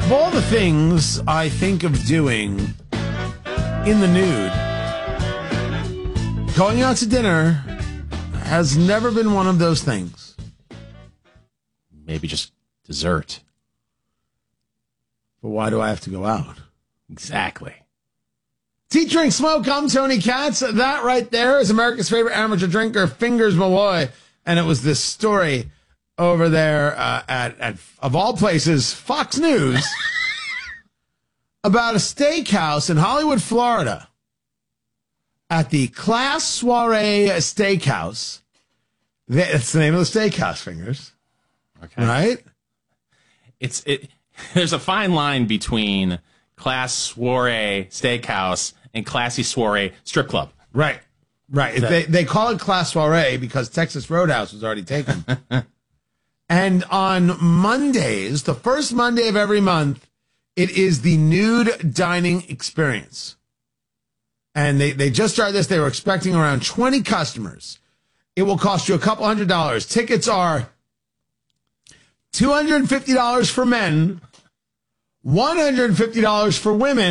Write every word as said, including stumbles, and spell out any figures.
Of all the things I think of doing in the nude, going out to dinner has never been one of those things. Maybe just dessert. But why do I have to go out? Exactly. Eat, drink, smoke. I'm Tony Katz. That right there is America's favorite amateur drinker, Fingers Malloy. And it was this story over there uh, at, at, of all places, Fox News, about a steakhouse in Hollywood, Florida, at the Class Soiree Steakhouse. That's the name of the steakhouse, Fingers. Okay. Right? It's it. There's a fine line between Class Soiree Steakhouse and Classy Soiree Strip Club. Right. Right. That- They they call it Class Soiree because Texas Roadhouse was already taken. And on Mondays, the first Monday of every month, it is the nude dining experience. And they, they just started this. They were expecting around twenty customers. It will cost you a couple hundred dollars. Tickets are two hundred fifty dollars for men, one hundred fifty dollars for women.